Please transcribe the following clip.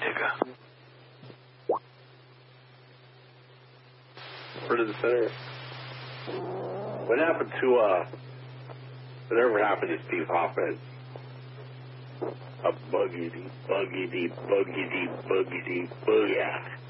digger. Where did the center? What happened to, whatever happened to Steve Hoffman? A boogity, boogity, boogity, boogity, booyah.